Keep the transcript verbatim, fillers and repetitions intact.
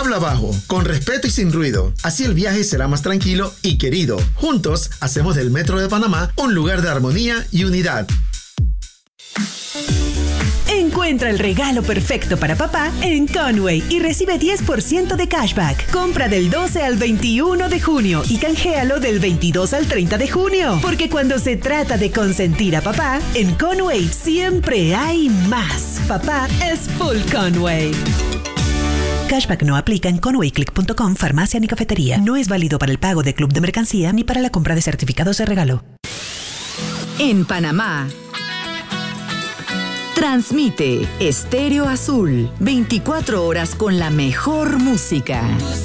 Habla bajo, con respeto y sin ruido. Así el viaje será más tranquilo y querido. Juntos hacemos del Metro de Panamá un lugar de armonía y unidad. Encuentra el regalo perfecto para papá en Conway y recibe diez por ciento de cashback. Compra del doce al veintiuno de junio y canjealo del veintidós al treinta de junio. Porque cuando se trata de consentir a papá, en Conway siempre hay más. Papá es full Conway. Cashback no aplica en conway click punto com, farmacia ni cafetería. No es válido para el pago de club de mercancía ni para la compra de certificados de regalo. En Panamá, transmite Estéreo Azul, veinticuatro horas con la mejor música.